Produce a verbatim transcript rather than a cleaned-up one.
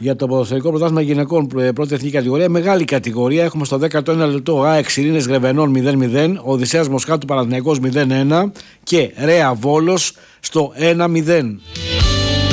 Για το ποδοσφαιρικό πρωτάθλημα γυναικών πρώτη εθνική κατηγορία, μεγάλη κατηγορία. Έχουμε στο δέκατο ένα λεπτό ΑΕΚ Ειρήνες Γρεβενών μηδέν μηδέν, Οδυσσέας Μοσχάτου Παναθηναϊκός μηδέν ένα και Ρέα Βόλος στο ένα μηδέν.